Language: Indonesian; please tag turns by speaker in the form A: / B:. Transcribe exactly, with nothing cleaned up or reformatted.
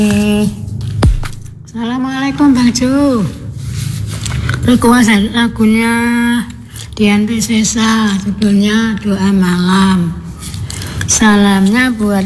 A: Assalamualaikum Bang Jo. Request lagunya Dian Piscesa, judulnya Doa Malam. Salamnya buat